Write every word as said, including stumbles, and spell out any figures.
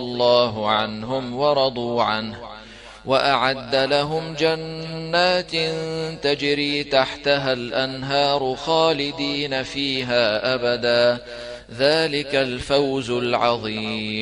الله عنهم ورضوا عنه وأعد لهم جنات تجري تحتها الأنهار خالدين فيها أبدا ذلك الفوز العظيم.